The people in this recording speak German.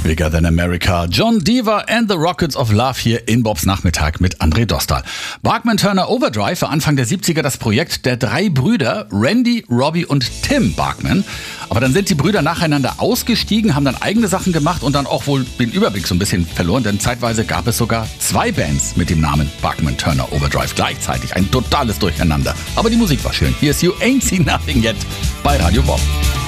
Bigger Than America. John Deaver and the Rockets of Love hier in Bobs Nachmittag mit André Dostal. Bachman-Turner Overdrive war Anfang der 70er das Projekt der 3 Brüder Randy, Robbie und Tim Bachman. Aber dann sind die Brüder nacheinander ausgestiegen, haben dann eigene Sachen gemacht und dann auch wohl den Überblick so ein bisschen verloren, denn zeitweise gab es sogar 2 Bands mit dem Namen Bachman-Turner Overdrive gleichzeitig. Ein totales Durcheinander. Aber die Musik war schön. Hier ist You Ain't Seen Nothing Yet bei Radio Bob.